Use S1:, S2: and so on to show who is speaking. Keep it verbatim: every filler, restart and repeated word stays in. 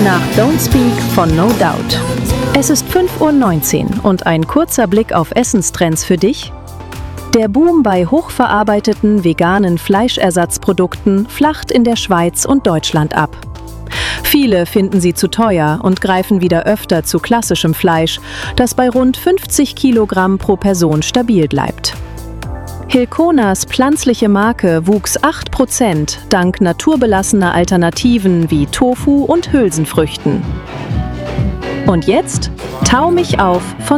S1: nach Don't Speak von No Doubt. Es ist fünf Uhr neunzehn und ein kurzer Blick auf Essenstrends für dich. Der Boom bei hochverarbeiteten veganen Fleischersatzprodukten flacht in der Schweiz und Deutschland ab. Viele finden sie zu teuer und greifen wieder öfter zu klassischem Fleisch, das bei rund fünfzig Kilogramm pro Person stabil bleibt. Hilconas pflanzliche Marke wuchs acht Prozent dank naturbelassener Alternativen wie Tofu und Hülsenfrüchten. Und jetzt Tau mich auf von